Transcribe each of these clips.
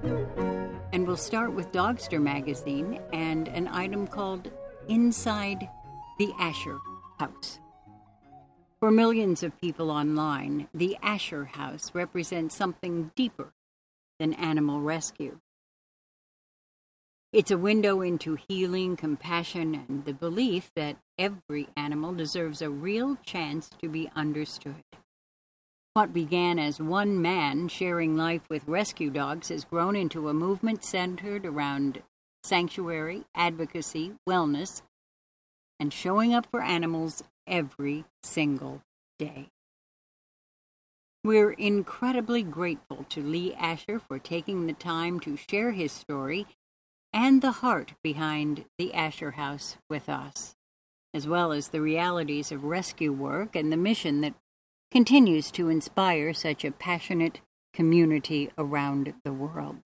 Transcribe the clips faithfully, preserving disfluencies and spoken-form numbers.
And we'll start with Dogster magazine and an item called Inside the Asher House. For millions of people online, the Asher House represents something deeper than animal rescue. It's a window into healing, compassion, and the belief that every animal deserves a real chance to be understood. What began as one man sharing life with rescue dogs has grown into a movement centered around sanctuary, advocacy, wellness, and showing up for animals every single day. We're incredibly grateful to Lee Asher for taking the time to share his story and the heart behind the Asher House with us, as well as the realities of rescue work and the mission that continues to inspire such a passionate community around the world.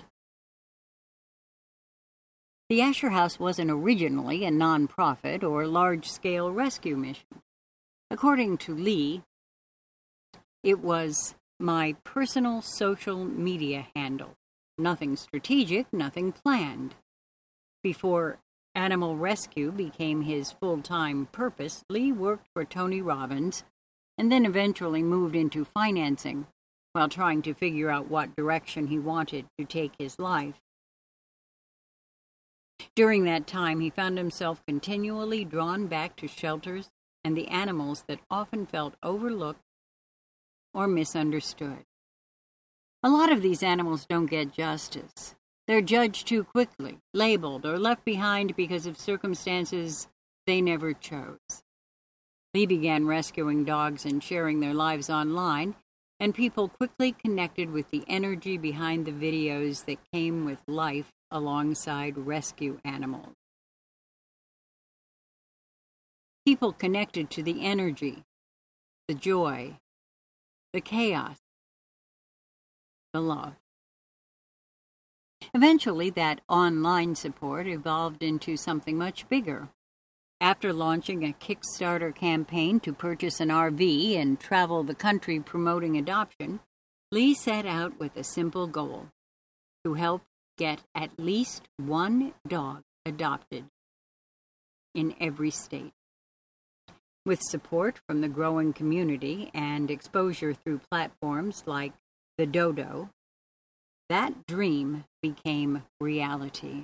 The Asher House wasn't originally a nonprofit or large-scale rescue mission. According to Lee, it was my personal social media handle. Nothing strategic, nothing planned. Before animal rescue became his full-time purpose, Lee worked for Tony Robbins and then eventually moved into financing while trying to figure out what direction he wanted to take his life. During that time, he found himself continually drawn back to shelters and the animals that often felt overlooked or misunderstood. A lot of these animals don't get justice. They're judged too quickly, labeled, or left behind because of circumstances they never chose. Lee began rescuing dogs and sharing their lives online, and people quickly connected with the energy behind the videos that came with life alongside rescue animals. People connected to the energy, the joy, the chaos, the love. Eventually, that online support evolved into something much bigger. After launching a Kickstarter campaign to purchase an R V and travel the country promoting adoption, Lee set out with a simple goal: to help get at least one dog adopted in every state. With support from the growing community and exposure through platforms like The Dodo, that dream became reality.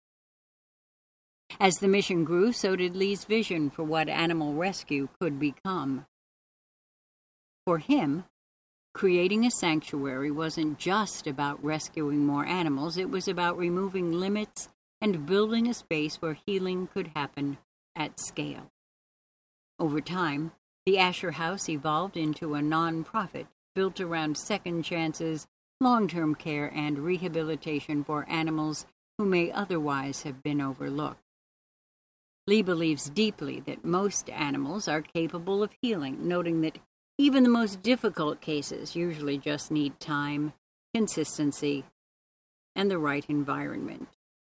As the mission grew, so did Lee's vision for what animal rescue could become. For him, creating a sanctuary wasn't just about rescuing more animals, it was about removing limits and building a space where healing could happen at scale. Over time, the Asher House evolved into a nonprofit built around second chances, long-term care, and rehabilitation for animals who may otherwise have been overlooked. Lee believes deeply that most animals are capable of healing, noting that even the most difficult cases usually just need time, consistency, and the right environment.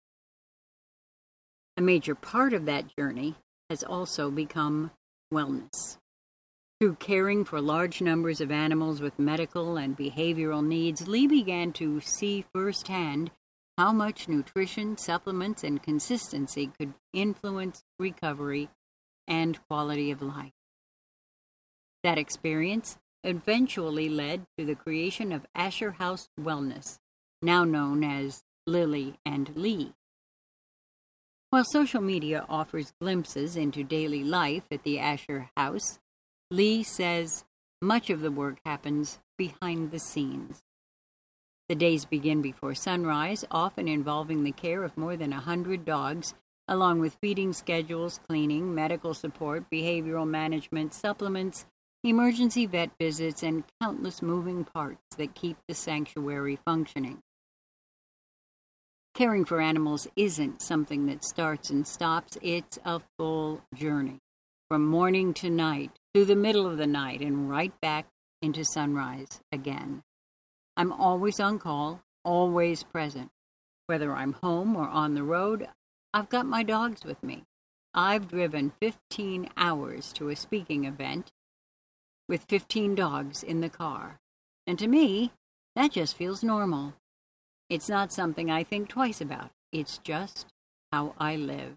A major part of that journey has also become wellness. Through caring for large numbers of animals with medical and behavioral needs, Lee began to see firsthand how much nutrition, supplements, and consistency could influence recovery and quality of life. That experience eventually led to the creation of Asher House Wellness, now known as Lily and Lee. While social media offers glimpses into daily life at the Asher House, Lee says much of the work happens behind the scenes. The days begin before sunrise, often involving the care of more than a hundred dogs, along with feeding schedules, cleaning, medical support, behavioral management, supplements, emergency vet visits, and countless moving parts that keep the sanctuary functioning. Caring for animals isn't something that starts and stops. It's a full journey, from morning to night, through the middle of the night, and right back into sunrise again. I'm always on call, always present. Whether I'm home or on the road, I've got my dogs with me. I've driven fifteen hours to a speaking event with fifteen dogs in the car. And to me, that just feels normal. It's not something I think twice about. It's just how I live.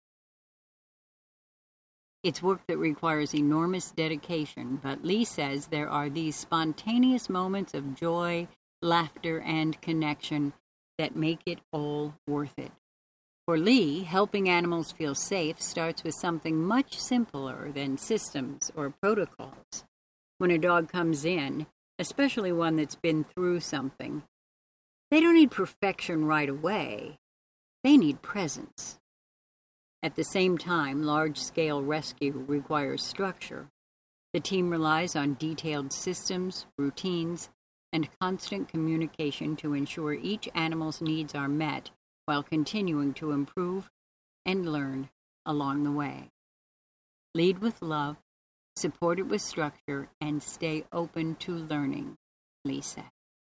It's work that requires enormous dedication, but Lee says there are these spontaneous moments of joy, laughter, and connection that make it all worth it. For Lee, helping animals feel safe starts with something much simpler than systems or protocols. When a dog comes in, especially one that's been through something, they don't need perfection right away. They need presence. At the same time, large-scale rescue requires structure. The team relies on detailed systems, routines, and constant communication to ensure each animal's needs are met while continuing to improve and learn along the way. Lead with love, support it with structure, and stay open to learning, Lee said.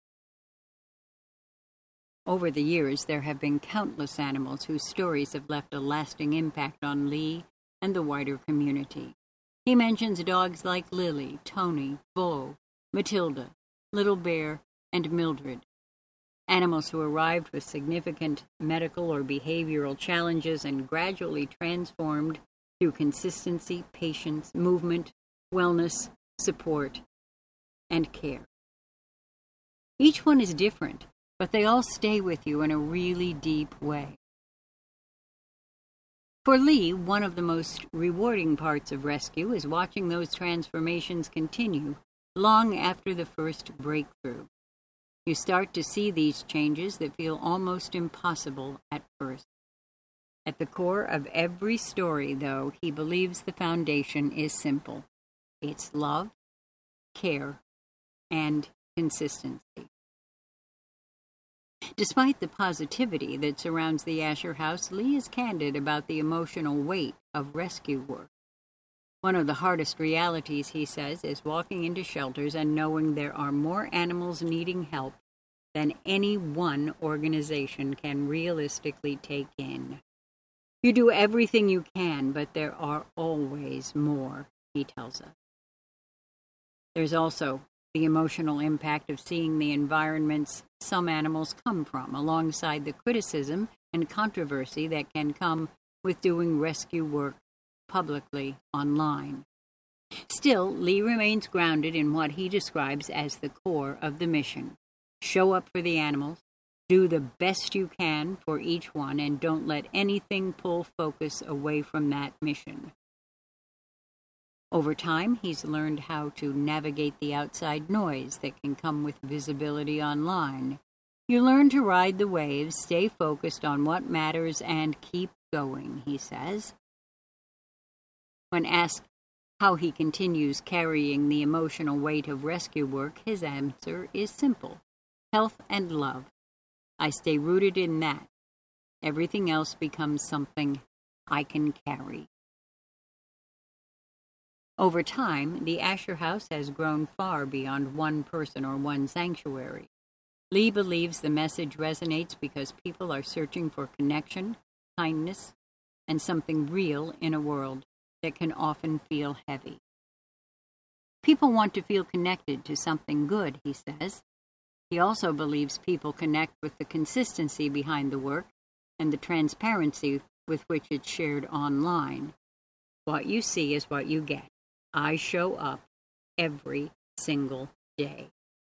Over the years, there have been countless animals whose stories have left a lasting impact on Lee and the wider community. He mentions dogs like Lily, Tony, Bo, Matilda, Little Bear, and Mildred. Animals who arrived with significant medical or behavioral challenges and gradually transformed through consistency, patience, movement, wellness, support, and care. Each one is different, but they all stay with you in a really deep way. For Lee, one of the most rewarding parts of rescue is watching those transformations continue long after the first breakthrough. You start to see these changes that feel almost impossible at first. At the core of every story, though, he believes the foundation is simple. It's love, care, and consistency. Despite the positivity that surrounds the Asher House, Lee is candid about the emotional weight of rescue work. One of the hardest realities, he says, is walking into shelters and knowing there are more animals needing help than any one organization can realistically take in. You do everything you can, but there are always more, he tells us. There's also the emotional impact of seeing the environments some animals come from, alongside the criticism and controversy that can come with doing rescue work publicly online. Still, Lee remains grounded in what he describes as the core of the mission. Show up for the animals, do the best you can for each one, and don't let anything pull focus away from that mission. Over time, he's learned how to navigate the outside noise that can come with visibility online. You learn to ride the waves, stay focused on what matters, and keep going, he says. When asked how he continues carrying the emotional weight of rescue work, his answer is simple: health and love. I stay rooted in that. Everything else becomes something I can carry. Over time, the Asher House has grown far beyond one person or one sanctuary. Lee believes the message resonates because people are searching for connection, kindness, and something real in a world that can often feel heavy. People want to feel connected to something good, he says. He also believes people connect with the consistency behind the work and the transparency with which it's shared online. What you see is what you get. I show up every single day.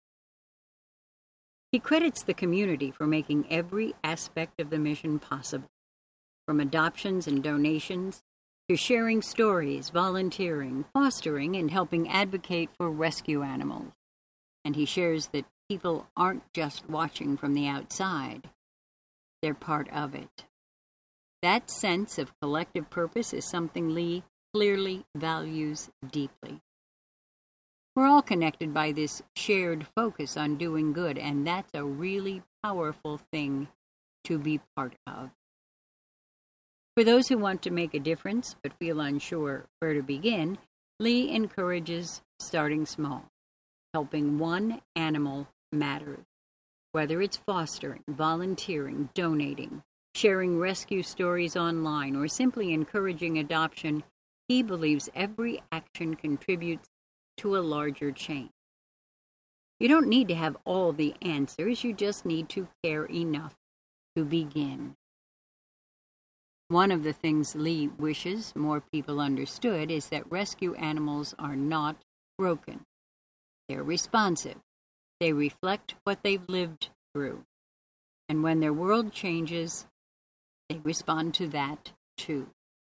He credits the community for making every aspect of the mission possible, from adoptions and donations to sharing stories, volunteering, fostering, and helping advocate for rescue animals. And he shares that people aren't just watching from the outside. They're part of it. That sense of collective purpose is something Lee clearly values deeply. We're all connected by this shared focus on doing good, and that's a really powerful thing to be part of. For those who want to make a difference but feel unsure where to begin, Lee encourages starting small. Helping one animal matters. Whether it's fostering, volunteering, donating, sharing rescue stories online, or simply encouraging adoption, he believes every action contributes to a larger change. You don't need to have all the answers, you just need to care enough to begin. One of the things Lee wishes more people understood is that rescue animals are not broken. They're responsive. They reflect what they've lived through. And when their world changes, they respond to that too.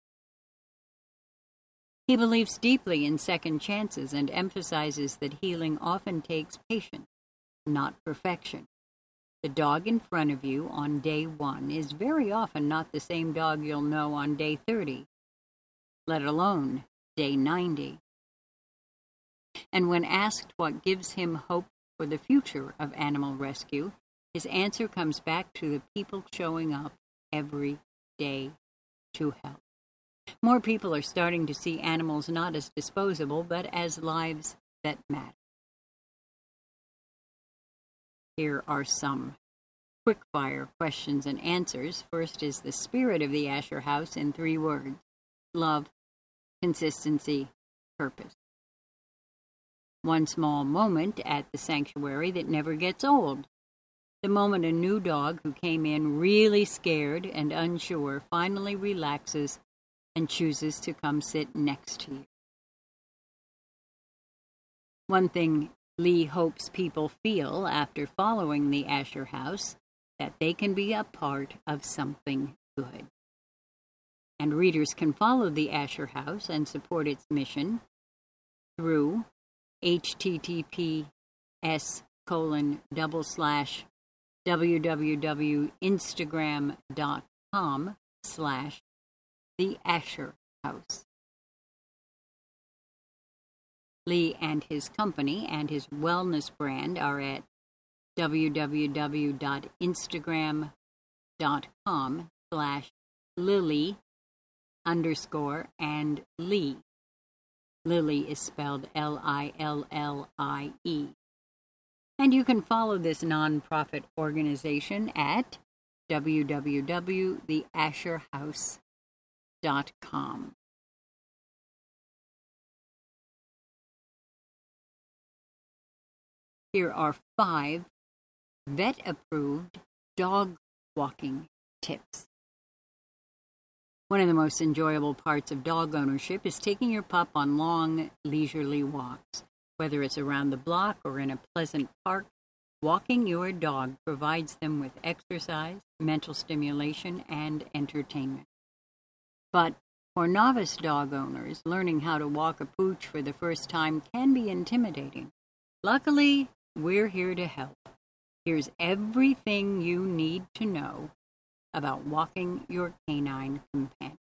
He believes deeply in second chances and emphasizes that healing often takes patience, not perfection. The dog in front of you on day one is very often not the same dog you'll know on day thirty, let alone day ninety. And when asked what gives him hope for the future of animal rescue, his answer comes back to the people showing up every day to help. More people are starting to see animals not as disposable, but as lives that matter. Here are some quick-fire questions and answers. First is the spirit of the Asher House in three words: love, consistency, purpose. One small moment at the sanctuary that never gets old. The moment a new dog who came in really scared and unsure finally relaxes and chooses to come sit next to you. One thing Lee hopes people feel after following the Asher House, that they can be a part of something good. And readers can follow the Asher House and support its mission through https colon double slash www.instagram.com slash the Asher House. Lee and his company and his wellness brand are at www.instagram.com slash Lily underscore and Lee. Lily is spelled L I L L I E. And you can follow this nonprofit organization at w w w dot the asher house dot com. Here are five vet-approved dog walking tips. One of the most enjoyable parts of dog ownership is taking your pup on long, leisurely walks. Whether it's around the block or in a pleasant park, walking your dog provides them with exercise, mental stimulation, and entertainment. But for novice dog owners, learning how to walk a pooch for the first time can be intimidating. Luckily, we're here to help. Here's everything you need to know about walking your canine companion.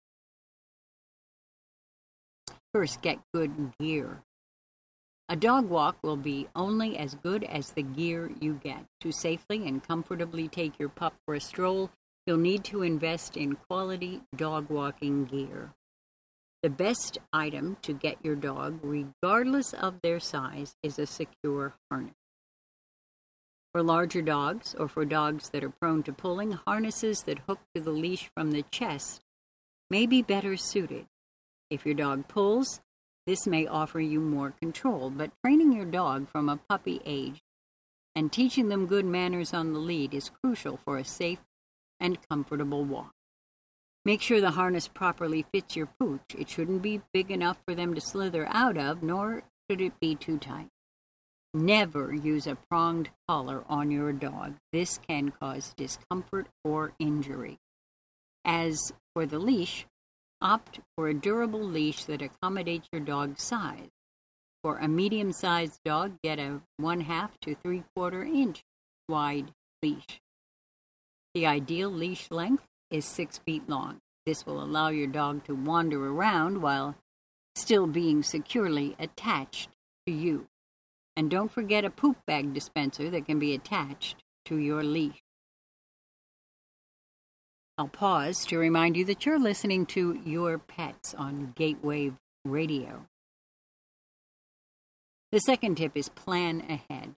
First, get good gear. A dog walk will be only as good as the gear you get. To safely and comfortably take your pup for a stroll, you'll need to invest in quality dog walking gear. The best item to get your dog, regardless of their size, is a secure harness. For larger dogs, or for dogs that are prone to pulling, harnesses that hook to the leash from the chest may be better suited. If your dog pulls, this may offer you more control, but training your dog from a puppy age and teaching them good manners on the lead is crucial for a safe and comfortable walk. Make sure the harness properly fits your pooch. It shouldn't be big enough for them to slither out of, nor should it be too tight. Never use a pronged collar on your dog. This can cause discomfort or injury. As for the leash, opt for a durable leash that accommodates your dog's size. For a medium-sized dog, get a one-half to three-quarter inch wide leash. The ideal leash length is six feet long. This will allow your dog to wander around while still being securely attached to you. And don't forget a poop bag dispenser that can be attached to your leash. I'll pause to remind you that you're listening to Your Pets on Gateway Radio. The second tip is plan ahead.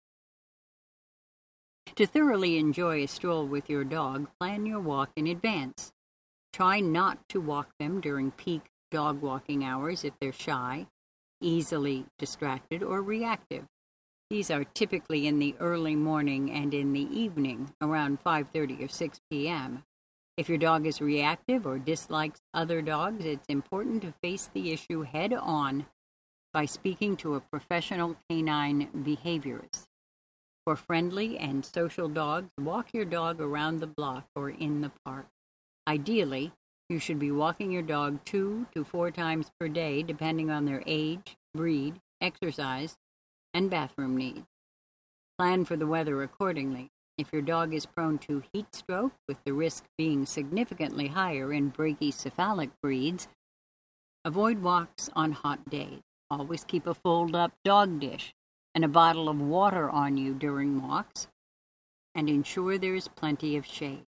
To thoroughly enjoy a stroll with your dog, plan your walk in advance. Try not to walk them during peak dog walking hours if they're shy, easily distracted, or reactive. These are typically in the early morning and in the evening, around five thirty or six p.m. If your dog is reactive or dislikes other dogs, it's important to face the issue head on by speaking to a professional canine behaviorist. For friendly and social dogs, walk your dog around the block or in the park. Ideally, you should be walking your dog two to four times per day, depending on their age, breed, exercise, and bathroom needs. Plan for the weather accordingly. If your dog is prone to heat stroke, with the risk being significantly higher in brachycephalic breeds, avoid walks on hot days. Always keep a fold-up dog dish and a bottle of water on you during walks, and ensure there is plenty of shade.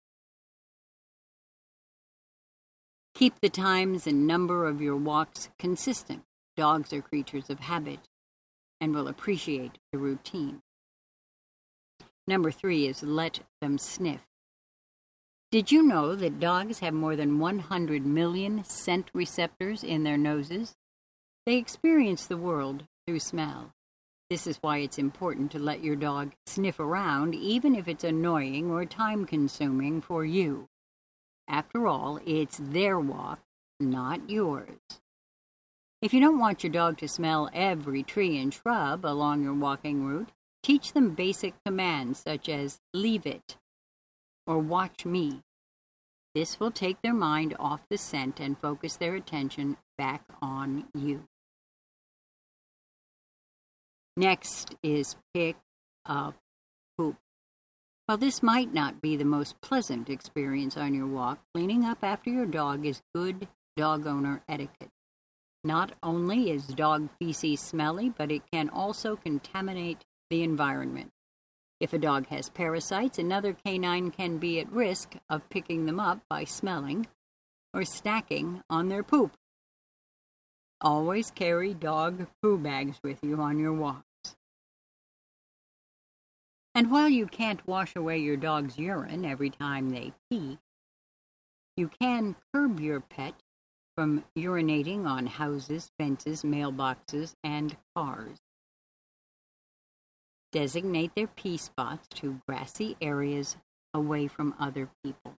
Keep the times and number of your walks consistent. Dogs are creatures of habit and will appreciate the routine. Number three is let them sniff. Did you know that dogs have more than one hundred million scent receptors in their noses? They experience the world through smell. This is why it's important to let your dog sniff around, even if it's annoying or time-consuming for you. After all, it's their walk, not yours. If you don't want your dog to smell every tree and shrub along your walking route, teach them basic commands such as leave it or watch me. This will take their mind off the scent and focus their attention back on you. Next is pick up poop. While this might not be the most pleasant experience on your walk, cleaning up after your dog is good dog owner etiquette. Not only is dog feces smelly, but it can also contaminate the environment. If a dog has parasites, another canine can be at risk of picking them up by smelling or snacking on their poop. Always carry dog poo bags with you on your walks. And while you can't wash away your dog's urine every time they pee, you can curb your pet from urinating on houses, fences, mailboxes, and cars. Designate their pee spots to grassy areas away from other people.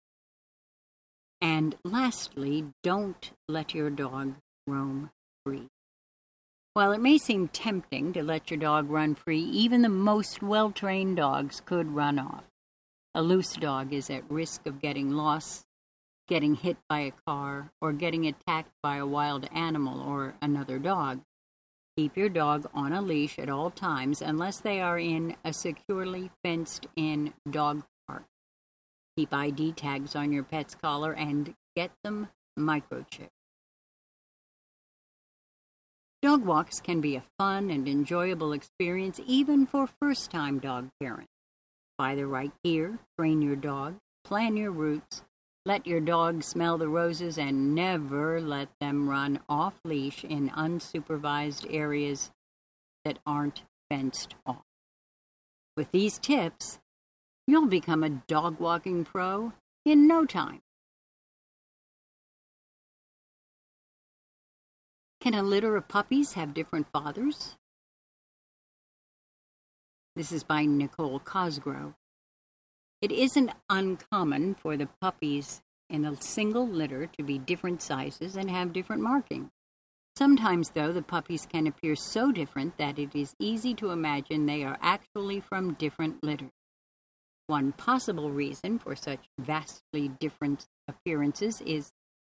And lastly, don't let your dog roam free. While it may seem tempting to let your dog run free, even the most well-trained dogs could run off. A loose dog is at risk of getting lost, getting hit by a car, or getting attacked by a wild animal or another dog. Keep your dog on a leash at all times unless they are in a securely fenced-in dog park. Keep I D tags on your pet's collar and get them microchipped. Dog walks can be a fun and enjoyable experience even for first-time dog parents. Buy the right gear, train your dog, plan your routes, let your dog smell the roses, and never let them run off-leash in unsupervised areas that aren't fenced off. With these tips, you'll become a dog-walking pro in no time. Can a litter of puppies have different fathers? This is by Nicole Cosgrove. It isn't uncommon for the puppies in a single litter to be different sizes and have different markings. Sometimes, though, the puppies can appear so different that it is easy to imagine they are actually from different litters. One possible reason for such vastly different appearances is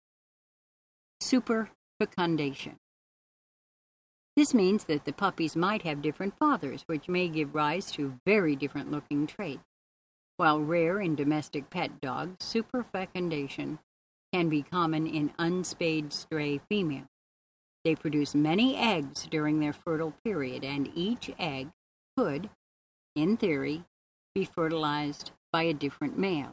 superfecundation. This means that the puppies might have different fathers, which may give rise to very different-looking traits. While rare in domestic pet dogs, superfecundation can be common in unspayed stray females. They produce many eggs during their fertile period, and each egg could, in theory, be fertilized by a different male.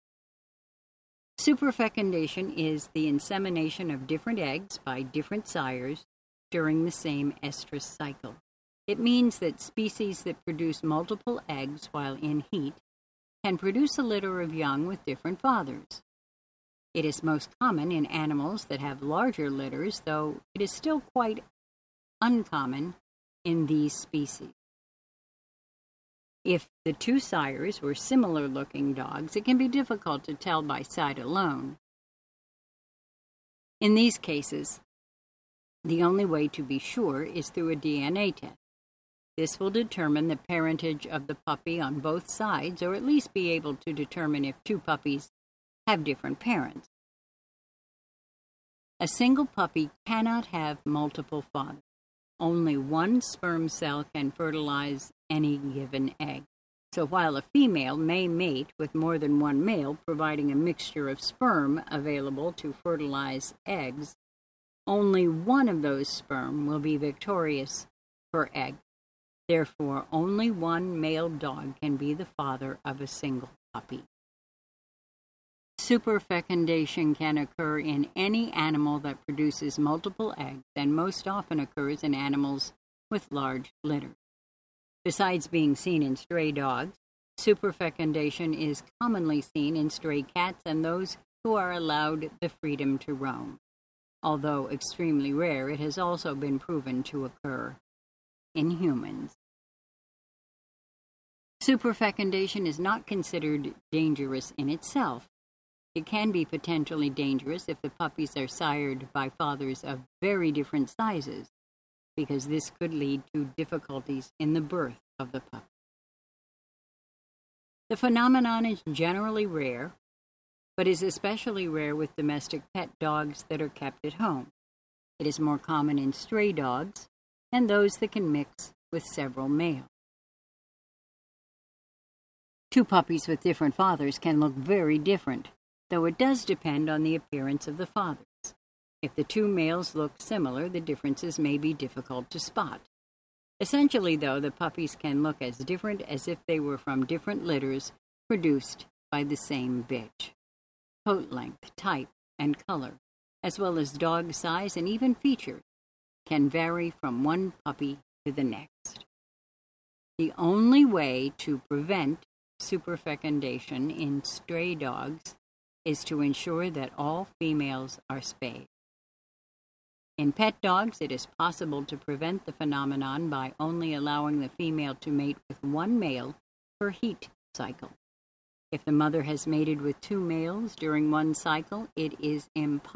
Superfecundation is the insemination of different eggs by different sires during the same estrus cycle. It means that species that produce multiple eggs while in heat can produce a litter of young with different fathers. It is most common in animals that have larger litters, though it is still quite uncommon in these species. If the two sires were similar-looking dogs, it can be difficult to tell by sight alone. In these cases, the only way to be sure is through a D N A test. This will determine the parentage of the puppy on both sides, or at least be able to determine if two puppies have different parents. A single puppy cannot have multiple fathers. Only one sperm cell can fertilize any given egg. So while a female may mate with more than one male, providing a mixture of sperm available to fertilize eggs, only one of those sperm will be victorious per egg. Therefore, only one male dog can be the father of a single puppy. Superfecundation can occur in any animal that produces multiple eggs and most often occurs in animals with large litters. Besides being seen in stray dogs, superfecundation is commonly seen in stray cats and those who are allowed the freedom to roam. Although extremely rare, it has also been proven to occur in humans. Superfecundation is not considered dangerous in itself. It can be potentially dangerous if the puppies are sired by fathers of very different sizes, because this could lead to difficulties in the birth of the puppy. The phenomenon is generally rare, but is especially rare with domestic pet dogs that are kept at home. It is more common in stray dogs and those that can mix with several males. Two puppies with different fathers can look very different, though it does depend on the appearance of the fathers. If the two males look similar, the differences may be difficult to spot. Essentially, though, the puppies can look as different as if they were from different litters produced by the same bitch. Coat length, type, and color, as well as dog size and even features, can vary from one puppy to the next. The only way to prevent superfecundation in stray dogs is to ensure that all females are spayed. In pet dogs, it is possible to prevent the phenomenon by only allowing the female to mate with one male per heat cycle. If the mother has mated with two males during one cycle, it is impossible